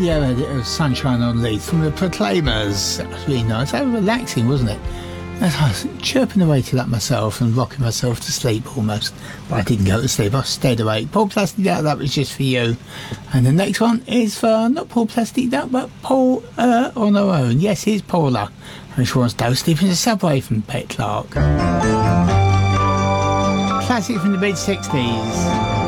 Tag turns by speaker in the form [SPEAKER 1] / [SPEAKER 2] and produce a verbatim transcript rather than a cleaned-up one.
[SPEAKER 1] radio edit of Sunshine on Leith from the Proclaimers. That was really nice. That was relaxing, wasn't it? I was chirping away to that myself and rocking myself to sleep almost. But I didn't go to sleep, I stayed awake. Paul Plastic Duck, that was just for you. And the next one is for not Paul Plastic Duck, but Paul uh, on her own. Yes, here's Paula. And she wants Don't Sleep in the Subway from Pet Clark. Classic from the mid sixties.